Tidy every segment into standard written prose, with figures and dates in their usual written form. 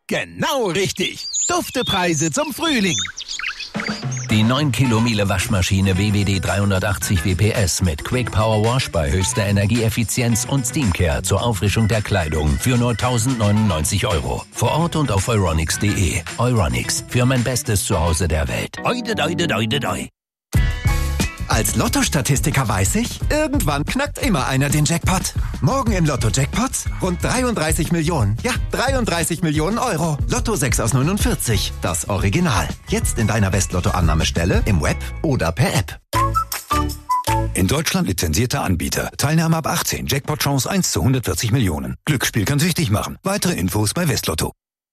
Genau richtig. Duftepreise zum Frühling. Die 9 Kilo Miele Waschmaschine WWD 380 WPS mit Quick Power Wash bei höchster Energieeffizienz und Steamcare zur Auffrischung der Kleidung für nur 1.099 €. Vor Ort und auf euronics.de. Euronics, für mein bestes Zuhause der Welt. Oide, doide, doide, doi. Als Lotto-Statistiker weiß ich, irgendwann knackt immer einer den Jackpot. Morgen im Lotto-Jackpot rund 33 Millionen. Ja, 33 Millionen €. Lotto 6 aus 49, das Original. Jetzt in deiner West-Lotto-Annahmestelle, im Web oder per App. In Deutschland lizenzierter Anbieter. Teilnahme ab 18. Jackpot-Chance 1 zu 140 Millionen. Glücksspiel kann süchtig machen. Weitere Infos bei Westlotto.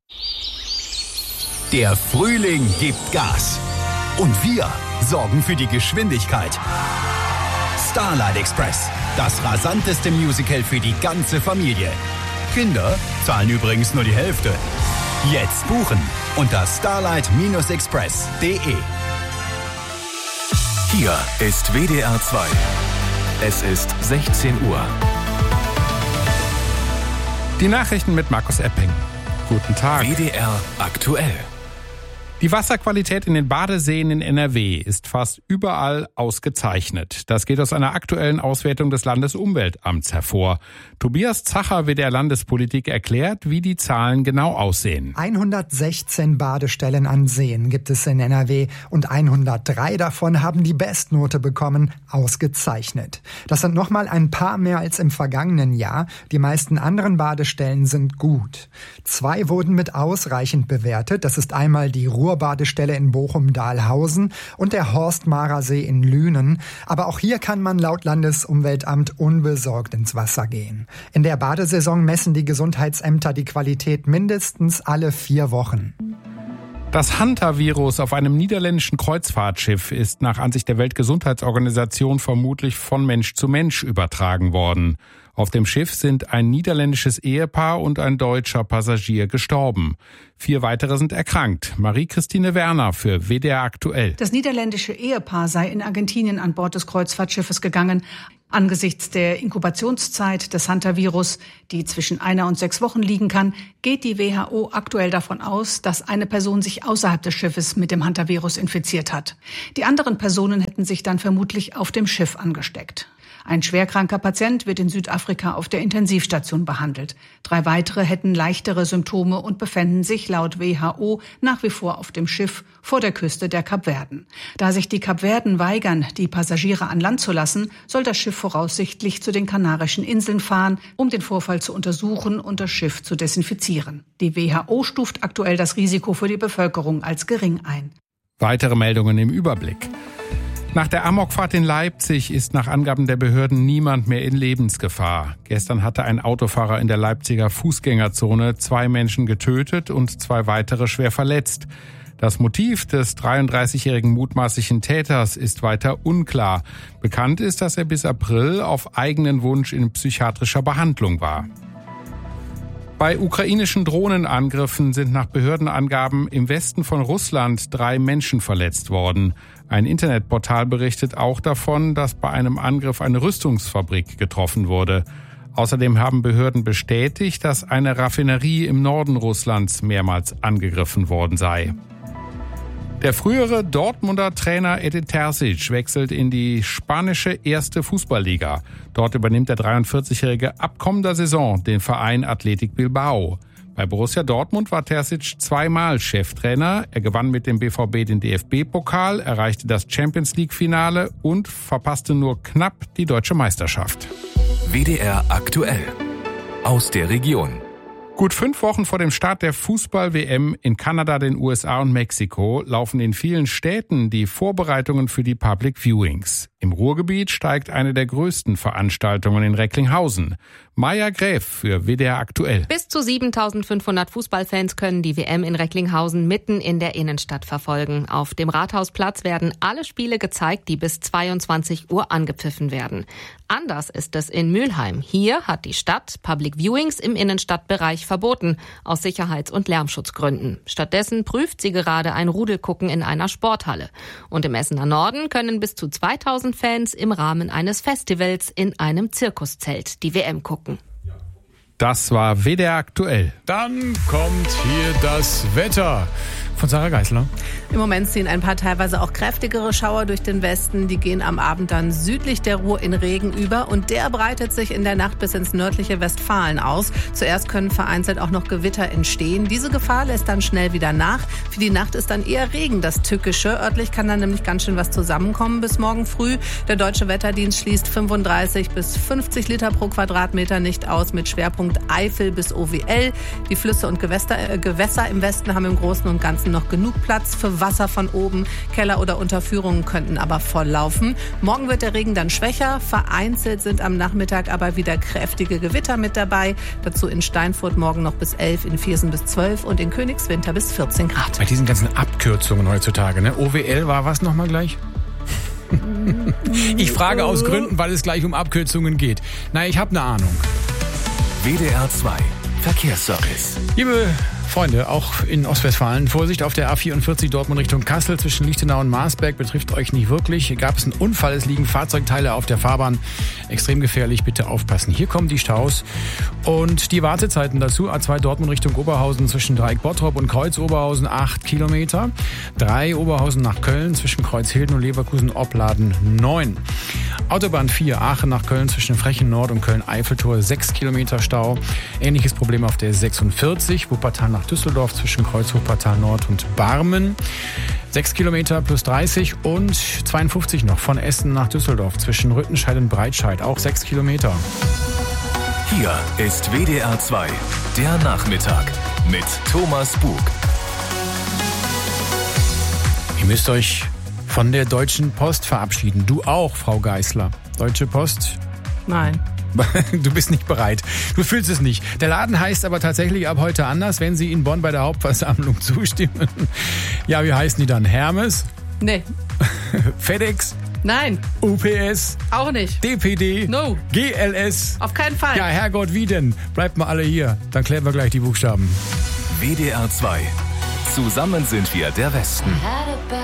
Der Frühling gibt Gas. Und wir sorgen für die Geschwindigkeit. Starlight Express, das rasanteste Musical für die ganze Familie. Kinder zahlen übrigens nur die Hälfte. Jetzt buchen unter starlight-express.de. Hier ist WDR 2. Es ist 16 Uhr. Die Nachrichten mit Markus Epping. Guten Tag. WDR aktuell. Die Wasserqualität in den Badeseen in NRW ist fast überall ausgezeichnet. Das geht aus einer aktuellen Auswertung des Landesumweltamts hervor. Tobias Zacher, WDR Landespolitik, erklärt, wie die Zahlen genau aussehen. 116 Badestellen an Seen gibt es in NRW und 103 davon haben die Bestnote bekommen, ausgezeichnet. Das sind nochmal ein paar mehr als im vergangenen Jahr. Die meisten anderen Badestellen sind gut. 2 wurden mit ausreichend bewertet. Das ist einmal die Ruhrbadestelle in Bochum-Dahlhausen und der Horstmarer See in Lünen. Aber auch hier kann man laut Landesumweltamt unbesorgt ins Wasser gehen. In der Badesaison messen die Gesundheitsämter die Qualität mindestens alle 4 Wochen. Das Hantavirus auf einem niederländischen Kreuzfahrtschiff ist nach Ansicht der Weltgesundheitsorganisation vermutlich von Mensch zu Mensch übertragen worden. Auf dem Schiff sind ein niederländisches Ehepaar und ein deutscher Passagier gestorben. 4 weitere sind erkrankt. Marie-Christine Werner für WDR aktuell. Das niederländische Ehepaar sei in Argentinien an Bord des Kreuzfahrtschiffes gegangen. Angesichts der Inkubationszeit des Hantavirus, die zwischen 1 und 6 Wochen liegen kann, geht die WHO aktuell davon aus, dass eine Person sich außerhalb des Schiffes mit dem Hantavirus infiziert hat. Die anderen Personen hätten sich dann vermutlich auf dem Schiff angesteckt. Ein schwerkranker Patient wird in Südafrika auf der Intensivstation behandelt. 3 weitere hätten leichtere Symptome und befänden sich laut WHO nach wie vor auf dem Schiff vor der Küste der Kapverden. Da sich die Kapverden weigern, die Passagiere an Land zu lassen, soll das Schiff voraussichtlich zu den Kanarischen Inseln fahren, um den Vorfall zu untersuchen und das Schiff zu desinfizieren. Die WHO stuft aktuell das Risiko für die Bevölkerung als gering ein. Weitere Meldungen im Überblick. Nach der Amokfahrt in Leipzig ist nach Angaben der Behörden niemand mehr in Lebensgefahr. Gestern hatte ein Autofahrer in der Leipziger Fußgängerzone 2 Menschen getötet und 2 weitere schwer verletzt. Das Motiv des 33-jährigen mutmaßlichen Täters ist weiter unklar. Bekannt ist, dass er bis April auf eigenen Wunsch in psychiatrischer Behandlung war. Bei ukrainischen Drohnenangriffen sind nach Behördenangaben im Westen von Russland 3 Menschen verletzt worden. Ein Internetportal berichtet auch davon, dass bei einem Angriff eine Rüstungsfabrik getroffen wurde. Außerdem haben Behörden bestätigt, dass eine Raffinerie im Norden Russlands mehrmals angegriffen worden sei. Der frühere Dortmunder Trainer Edin Terzic wechselt in die spanische erste Fußballliga. Dort übernimmt der 43-Jährige ab kommender Saison den Verein Athletic Bilbao. Bei Borussia Dortmund war Terzic 2-mal Cheftrainer. Er gewann mit dem BVB den DFB-Pokal, erreichte das Champions-League-Finale und verpasste nur knapp die deutsche Meisterschaft. WDR aktuell. Aus der Region. Gut 5 Wochen vor dem Start der Fußball-WM in Kanada, den USA und Mexiko laufen in vielen Städten die Vorbereitungen für die Public Viewings. Im Ruhrgebiet steigt eine der größten Veranstaltungen in Recklinghausen. Maja Gräf für WDR aktuell. Bis zu 7.500 Fußballfans können die WM in Recklinghausen mitten in der Innenstadt verfolgen. Auf dem Rathausplatz werden alle Spiele gezeigt, die bis 22 Uhr angepfiffen werden. Anders ist es in Mülheim. Hier hat die Stadt Public Viewings im Innenstadtbereich verboten, aus Sicherheits- und Lärmschutzgründen. Stattdessen prüft sie gerade ein Rudelgucken in einer Sporthalle. Und im Essener Norden können bis zu 2.000 Fans im Rahmen eines Festivals in einem Zirkuszelt die WM gucken. Das war WDR aktuell. Dann kommt hier das Wetter von Sarah Geisler. Im Moment ziehen ein paar teilweise auch kräftigere Schauer durch den Westen. Die gehen am Abend dann südlich der Ruhr in Regen über und der breitet sich in der Nacht bis ins nördliche Westfalen aus. Zuerst können vereinzelt auch noch Gewitter entstehen. Diese Gefahr lässt dann schnell wieder nach. Für die Nacht ist dann eher Regen das Tückische. Örtlich kann dann nämlich ganz schön was zusammenkommen bis morgen früh. Der Deutsche Wetterdienst schließt 35 bis 50 Liter pro Quadratmeter nicht aus mit Schwerpunkt Eifel bis OWL. Die Flüsse und Gewässer im Westen haben im Großen und Ganzen noch genug Platz für Wasser von oben. Keller oder Unterführungen könnten aber volllaufen. Morgen wird der Regen dann schwächer. Vereinzelt sind am Nachmittag aber wieder kräftige Gewitter mit dabei. Dazu in Steinfurt morgen noch bis 11, in Viersen bis 12 und in Königswinter bis 14 Grad. Bei diesen ganzen Abkürzungen heutzutage, ne? OWL war was nochmal gleich? Ich frage aus Gründen, weil es gleich um Abkürzungen geht. Na, ich habe eine Ahnung. WDR 2 Verkehrsservice. Liebe Freunde, auch in Ostwestfalen, Vorsicht auf der A44 Dortmund Richtung Kassel zwischen Lichtenau und Marsberg, betrifft euch nicht wirklich. Hier gab es einen Unfall, es liegen Fahrzeugteile auf der Fahrbahn. Extrem gefährlich, bitte aufpassen. Hier kommen die Staus und die Wartezeiten dazu. A2 Dortmund Richtung Oberhausen zwischen Dreieck Bottrop und Kreuz Oberhausen 8 Kilometer. 3 Oberhausen nach Köln zwischen Kreuzhilden und Leverkusen Opladen 9. Autobahn 4 Aachen nach Köln zwischen Frechen Nord und Köln-Eiffeltor 6 Kilometer Stau. Ähnliches Problem auf der 46 Wuppertal nach Düsseldorf zwischen Kreuz Wuppertal Nord und Barmen. 6 Kilometer plus 30 und 52 noch von Essen nach Düsseldorf zwischen Rüttenscheid und Breitscheid. Auch 6 Kilometer. Hier ist WDR 2, der Nachmittag mit Thomas Bug. Ihr müsst euch von der Deutschen Post verabschieden. Du auch, Frau Geisler. Deutsche Post? Nein. Du bist nicht bereit. Du fühlst es nicht. Der Laden heißt aber tatsächlich ab heute anders, wenn Sie in Bonn bei der Hauptversammlung zustimmen. Ja, wie heißen die dann? Hermes? Nee. FedEx? Nein. UPS? Auch nicht. DPD? No. GLS? Auf keinen Fall. Ja, Herrgott, wie denn? Bleibt mal alle hier. Dann klären wir gleich die Buchstaben. WDR 2. Zusammen sind wir der Westen.